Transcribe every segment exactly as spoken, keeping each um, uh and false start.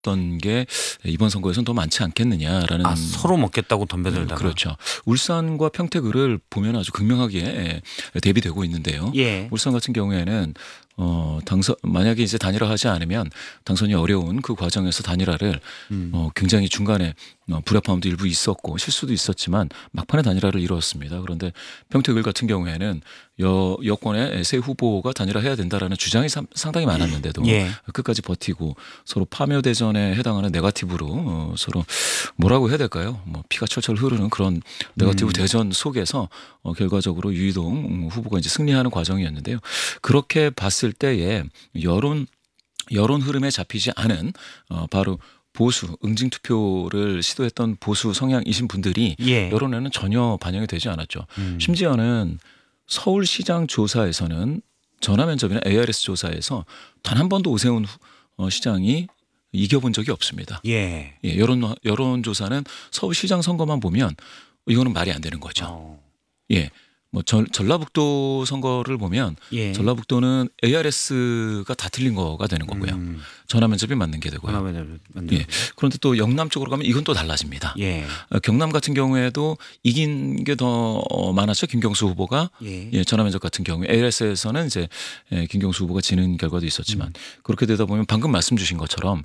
던 게 이번 선거에서는 더 많지 않겠느냐라는. 아, 서로 먹겠다고 덤벼들다가. 그렇죠. 울산과 평택을 보면 아주 극명하게 대비되고 있는데요. 예. 울산 같은 경우에는 어 당선 만약에 이제 단일화하지 않으면 당선이 어려운 그 과정에서 단일화를 음. 어 굉장히 중간에 어 불협화음도 일부 있었고 실수도 있었지만 막판에 단일화를 이루었습니다. 그런데 평택을 같은 경우에는 여 여권의 새 후보가 단일화해야 된다라는 주장이 상, 상당히 많았는데도 예. 끝까지 버티고 서로 파묘대전에 해당하는 네거티브로 어 서로 뭐라고 해야 될까요? 뭐 피가 철철 흐르는 그런 네거티브 음. 대전 속에서 어 결과적으로 유이동 후보가 이제 승리하는 과정이었는데요. 그렇게 봤을 때에 여론 여론 흐름에 잡히지 않은 어 바로 보수 응징 투표를 시도했던 보수 성향이신 분들이 예. 여론에는 전혀 반영이 되지 않았죠. 음. 심지어는 서울시장 조사에서는 전화면접이나 에이아르에스 조사에서 단 한 번도 오세훈 후- 어, 시장이 이겨본 적이 없습니다. 예. 예, 여론 여론조사는 서울시장 선거만 보면 이거는 말이 안 되는 거죠. 어. 예, 뭐 전, 전라북도 선거를 보면 예. 전라북도는 에이아르에스가 다 틀린 거가 되는 거고요. 음. 전화면접이 맞는 게 되고요. 전화면접을 만들고. 예. 그런데 또 영남 쪽으로 가면 이건 또 달라집니다. 예. 어, 경남 같은 경우에도 이긴 게 더 많았죠. 김경수 후보가. 예. 예, 전화면접 같은 경우에 에이아르에스에서는 이제 예, 김경수 후보가 지는 결과도 있었지만 음. 그렇게 되다 보면 방금 말씀 주신 것처럼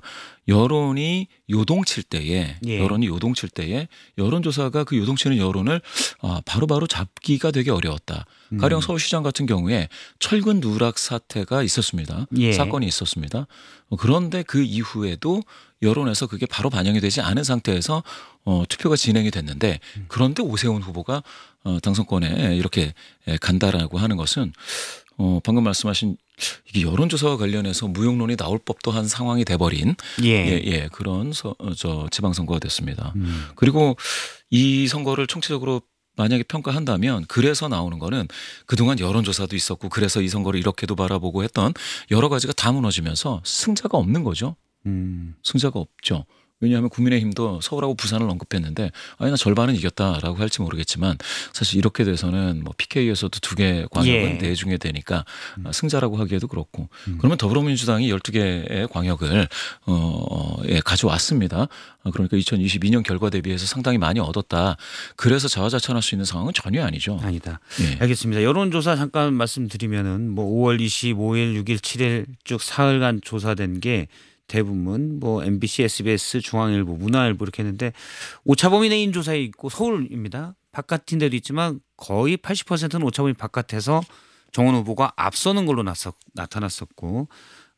여론이 요동칠 때에 예. 여론이 요동칠 때에 여론조사가 그 요동치는 여론을 아, 바로바로 잡기가 되게 어려웠다. 음. 가령 서울시장 같은 경우에 철근 누락 사태가 있었습니다. 예. 사건이 있었습니다. 어, 그런데 그 이후에도 여론에서 그게 바로 반영이 되지 않은 상태에서 어, 투표가 진행이 됐는데 그런데 오세훈 후보가 어, 당선권에 이렇게 간다라고 하는 것은 어, 방금 말씀하신 이게 여론조사와 관련해서 무용론이 나올 법도 한 상황이 돼버린 예. 예, 예, 그런 서, 어, 저 지방선거가 됐습니다. 음. 그리고 이 선거를 총체적으로 만약에 평가한다면 그래서 나오는 거는 그동안 여론조사도 있었고 그래서 이 선거를 이렇게도 바라보고 했던 여러 가지가 다 무너지면서 승자가 없는 거죠. 음. 승자가 없죠. 왜냐하면 국민의힘도 서울하고 부산을 언급했는데 아니 나 절반은 이겼다라고 할지 모르겠지만 사실 이렇게 돼서는 뭐 피케이에서도 두 개 광역은 예. 내중에 되니까 승자라고 하기에도 그렇고 음. 그러면 더불어민주당이 열두 개의 광역을 어, 예, 가져왔습니다. 그러니까 이천이십이 년 결과 대비해서 상당히 많이 얻었다. 그래서 자화자찬할 수 있는 상황은 전혀 아니죠. 아니다. 예. 알겠습니다. 여론조사 잠깐 말씀드리면은 뭐 오월 이십오일, 육일, 칠일 쭉 사흘간 조사된 게 대부분 뭐 엠비씨, 에스비에스, 중앙일보, 문화일보 이렇게 했는데 오차범위 내인 조사에 있고 서울입니다. 바깥인 데도 있지만 거의 팔십 퍼센트는 오차범위 바깥에서 정원 후보가 앞서는 걸로 나서, 나타났었고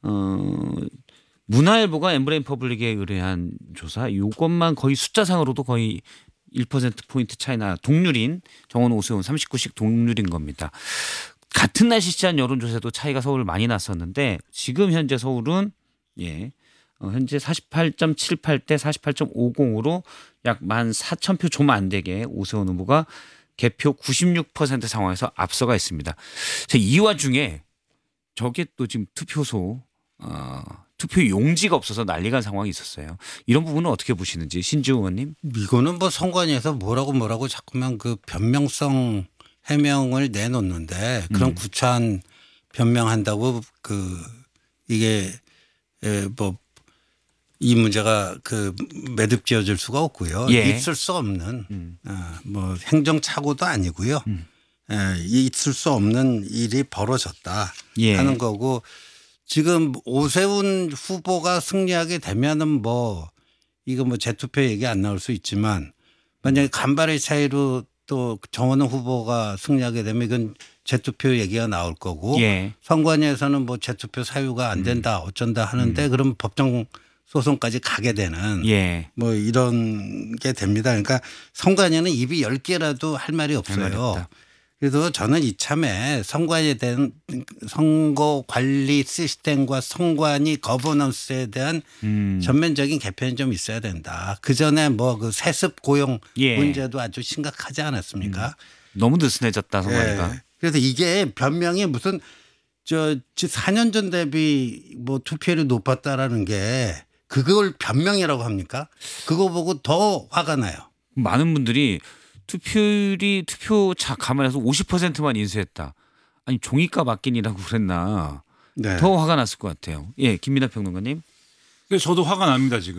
어, 문화일보가 엠브레인 퍼블릭에 의뢰한 조사 이것만 거의 숫자상으로도 거의 일 퍼센트 포인트 차이나 동률인 정원 오세훈 삼십구씩 동률인 겁니다. 같은 날 실시한 여론조사도 차이가 서울 많이 났었는데 지금 현재 서울은 예, 어, 현재 사십팔 점 칠팔 대 사십팔 점 오공으로 약 만 사천 표 좀 안 되게 오세훈 후보가 개표 구십육 퍼센트 상황에서 앞서가 있습니다. 자, 이 와중에 저게 또 지금 투표소 어, 투표 용지가 없어서 난리가 상황이 있었어요. 이런 부분은 어떻게 보시는지 신지우 의원님. 이거는 뭐 선관위에서 뭐라고 뭐라고 자꾸만 그 변명성 해명을 내놓는데 그런 음. 구차한 변명한다고 그 이게 뭐 이 문제가 그 매듭 지어질 수가 없고요. 예. 있을 수 없는 음. 어, 뭐 행정착오도 아니고요. 음. 예, 있을 수 없는 일이 벌어졌다 예. 하는 거고 지금 오세훈 후보가 승리하게 되면은 뭐 이거 뭐 재투표 얘기 안 나올 수 있지만 만약에 간발의 차이로 또 정원호 후보가 승리하게 되면 이건 재투표 얘기가 나올 거고 예. 선관위에서는 뭐 재투표 사유가 안 된다 어쩐다 하는데 음. 그럼 법정 소송까지 가게 되는 예. 뭐 이런 게 됩니다. 그러니까 선관위는 입이 열 개라도 할 말이 할 말이 없어요. 없다. 그래서 저는 이참에 선관위에 대한 선거 관리 시스템과 선관위 거버넌스에 대한 음. 전면적인 개편이 좀 있어야 된다. 그 전에 뭐 그 세습 고용 예. 문제도 아주 심각하지 않았습니까? 너무 느슨해졌다 선관위가. 예. 그래서 이게 변명이 무슨 저 사 년 전 대비 뭐 투표율이 높았다라는 게 그걸 변명이라고 합니까? 그거 보고 더 화가 나요. 많은 분들이 투표율이 투표차 감안해서 오십 퍼센트만 인수했다. 아니 종이값 아낀이라고 그랬나. 네. 더 화가 났을 것 같아요. 예, 김민하 평론가님. 그래서 저도 화가 납니다 지금.